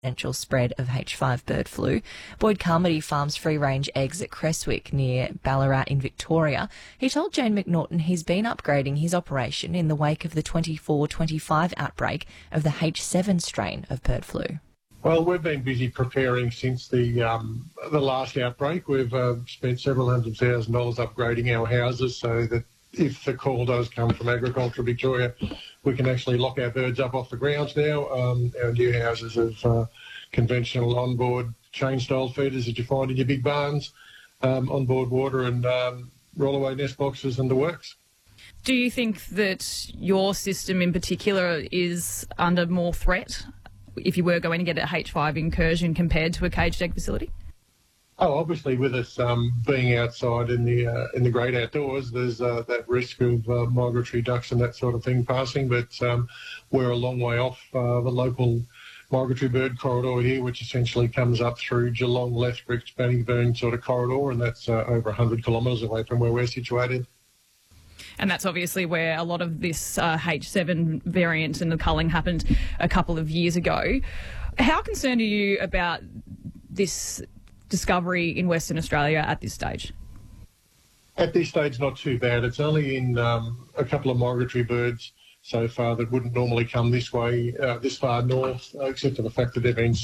potential spread of H5 bird flu. Boyd Carmody farms free-range eggs at Creswick near Ballarat in Victoria. He told Jane McNaughton he's been upgrading his operation in the wake of the 24-25 outbreak of the H7 strain of bird flu. Well, we've been busy preparing since the last outbreak. We've spent several $100,000 upgrading our houses so that if the call does come from Agriculture Victoria, we can actually lock our birds up off the grounds now. Our new houses have conventional onboard chain-style feeders that you find in your big barns, onboard water and roll-away nest boxes and the works. Do you think that your system in particular is under more threat if you were going to get a H5 incursion compared to a caged egg facility? Oh, obviously, with us being outside in the great outdoors, there's that risk of migratory ducks and that sort of thing passing. But we're a long way off the local migratory bird corridor here, which essentially comes up through Geelong, Lethbridge, Bannockburn sort of corridor, and that's over 100 kilometres away from where we're situated. And that's obviously where a lot of this H7 variant and the culling happened a couple of years ago. How concerned are you about this discovery in Western Australia at this stage? At this stage, not too bad. It's only in a couple of migratory birds so far that wouldn't normally come this way, this far north, except for the fact that they've been